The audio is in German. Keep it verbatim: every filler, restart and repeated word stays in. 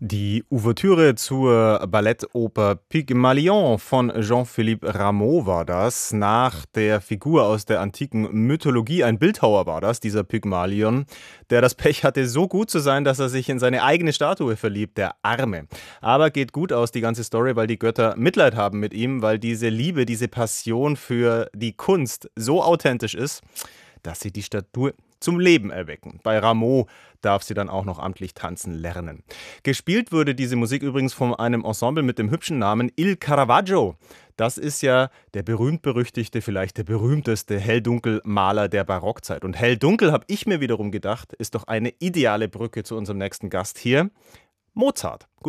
Die Ouvertüre zur Ballettoper Pygmalion von Jean-Philippe Rameau war das. Nach der Figur aus der antiken Mythologie, ein Bildhauer war das, dieser Pygmalion, der das Pech hatte, so gut zu sein, dass er sich in seine eigene Statue verliebt, der Arme. Aber geht gut aus, die ganze Story, weil die Götter Mitleid haben mit ihm, weil diese Liebe, diese Passion für die Kunst so authentisch ist, dass sie die Statue zum Leben erwecken. Bei Rameau darf sie dann auch noch amtlich tanzen lernen. Gespielt wurde diese Musik übrigens von einem Ensemble mit dem hübschen Namen Il Caravaggio. Das ist ja der berühmt-berüchtigte, vielleicht der berühmteste Hell-Dunkel-Maler der Barockzeit. Und Hell-Dunkel, habe ich mir wiederum gedacht, ist doch eine ideale Brücke zu unserem nächsten Gast hier, Mozart.